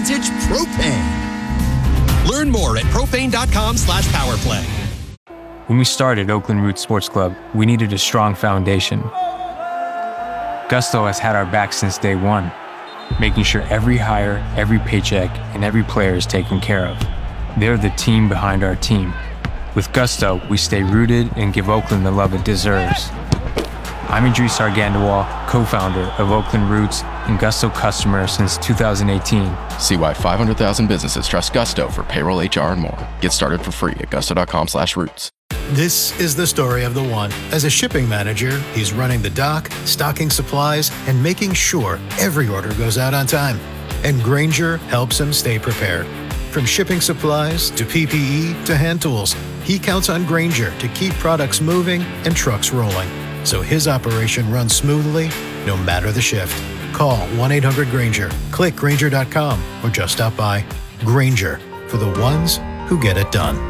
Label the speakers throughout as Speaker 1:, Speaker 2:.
Speaker 1: vintage propane. Learn more at propane.com/powerplay.
Speaker 2: When we started Oakland Roots Sports Club, we needed a strong foundation. Gusto has had our back since day one, making sure every hire, every paycheck, and every player is taken care of. They're the team behind our team. With Gusto, we stay rooted and give Oakland the love it deserves. I'm Idris Argandawal, co-founder of Oakland Roots and Gusto customer since 2018.
Speaker 3: See why 500,000 businesses trust Gusto for payroll, HR, and more. Get started for free at gusto.com/roots.
Speaker 4: This is the story of the one. As a shipping manager, he's running the dock, stocking supplies, and making sure every order goes out on time. And Grainger helps him stay prepared. From shipping supplies to PPE to hand tools, he counts on Grainger to keep products moving and trucks rolling, so his operation runs smoothly no matter the shift. Call 1-800-GRAINGER, click Grainger.com, or just stop by. Grainger, for the ones who get it done.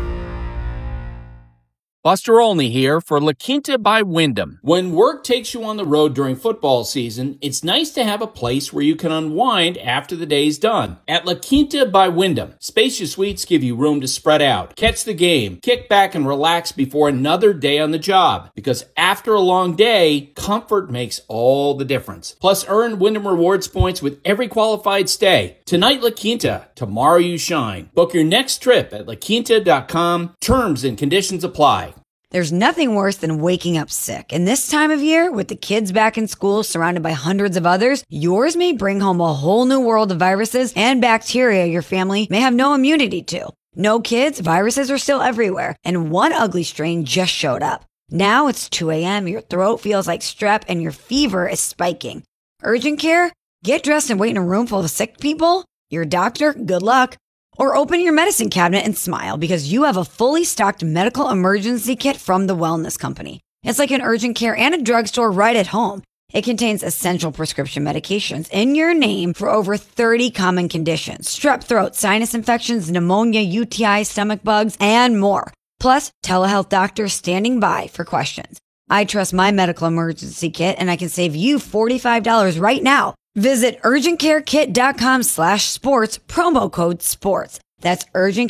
Speaker 5: Buster Olney here for La Quinta by Wyndham. When work takes you on the road during football season, it's nice to have a place where you can unwind after the day's done. At La Quinta by Wyndham, spacious suites give you room to spread out, catch the game, kick back and relax before another day on the job. Because after a long day, comfort makes all the difference. Plus, earn Wyndham Rewards points with every qualified stay. Tonight, La Quinta. Tomorrow, you shine. Book your next trip at laquinta.com. Terms and conditions apply.
Speaker 6: There's nothing worse than waking up sick. And this time of year, with the kids back in school surrounded by hundreds of others, yours may bring home a whole new world of viruses and bacteria your family may have no immunity to. No kids, viruses are still everywhere. And one ugly strain just showed up. Now it's 2 a.m., your throat feels like strep, and your fever is spiking. Urgent care? Get dressed and wait in a room full of sick people? Your doctor? Good luck. Or open your medicine cabinet and smile because you have a fully stocked medical emergency kit from the Wellness Company. It's like an urgent care and a drugstore right at home. It contains essential prescription medications in your name for over 30 common conditions: strep throat, sinus infections, pneumonia, UTI, stomach bugs, and more. Plus, telehealth doctors standing by for questions. I trust my medical emergency kit, and I can save you $45 right now. Visit urgentcarekit.com/sports, promo code sports. That's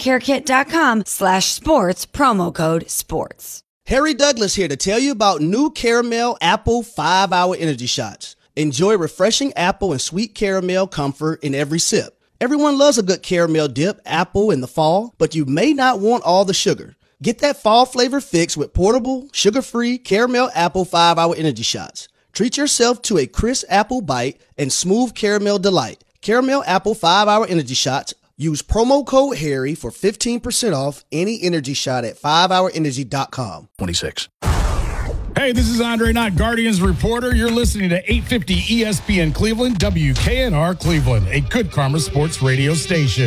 Speaker 6: urgentcarekit.com/sports, promo code sports.
Speaker 7: Harry Douglas here to tell you about new Caramel Apple 5-Hour Energy Shots. Enjoy refreshing apple and sweet caramel comfort in every sip. Everyone loves a good caramel dip apple in the fall, but you may not want all the sugar. Get that fall flavor fix with portable, sugar-free Caramel Apple 5-Hour Energy Shots. Treat yourself to a crisp apple bite and smooth caramel delight. Caramel Apple 5-Hour Energy Shots. Use promo code HARRY for 15% off any energy shot at 5hourenergy.com.
Speaker 8: 26. Hey, this is Andre Knott, Guardians reporter. You're listening to 850 ESPN Cleveland, WKNR Cleveland, a Good Karma sports radio station.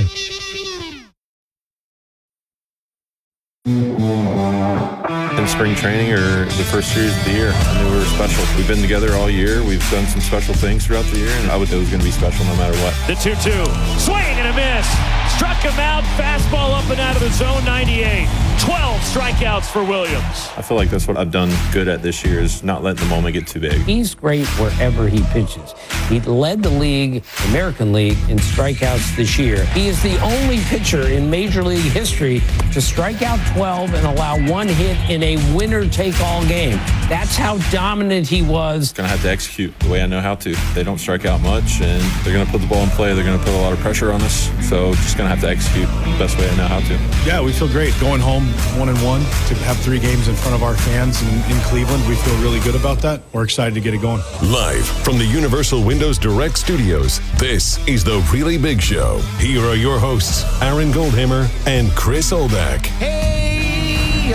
Speaker 9: In spring training or the first series of the year, I knew we were special. We've been together all year. We've done some special things throughout the year, and I would know it was going to be special no matter what.
Speaker 10: The 2-2. Swing and a miss. Struck him out. Fastball up and out of the zone, 98. 12 strikeouts for Williams.
Speaker 9: I feel like that's what I've done good at this year, is not letting the moment get too big.
Speaker 11: He's great wherever he pitches. He led the league, American League, in strikeouts this year. He is the only pitcher in Major League history to strike out 12 and allow one hit in a winner-take-all game. That's how dominant he was.
Speaker 9: Going to have to execute the way I know how to. They don't strike out much, and they're going to put the ball in play. They're going to put a lot of pressure on us, so just going to have to execute the best way I know how to.
Speaker 12: Yeah, we feel great. Going home 1-1 to have 3 games in front of our fans in Cleveland. We feel really good about that. We're excited to get it going.
Speaker 13: Live from the Universal Windows Direct Studios, this is The Really Big Show. Here are your hosts, Aaron Goldhammer and Chris Olbeck.
Speaker 14: Hey,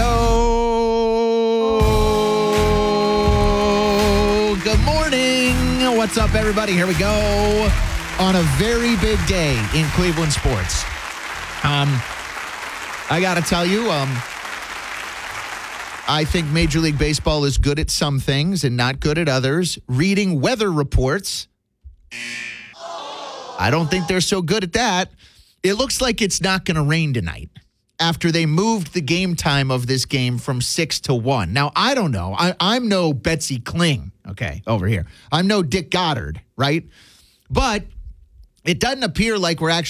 Speaker 14: yo. Good morning. What's up, everybody? Here we go on a very big day in Cleveland sports. I got to tell you, I think Major League Baseball is good at some things and not good at others. Reading weather reports, I don't think they're so good at that. It looks like it's not going to rain tonight after they moved the game time of this game from 6 to 1. Now, I don't know. I'm no Betsy Kling, okay, over here. I'm no Dick Goddard, right? But it doesn't appear like we're actually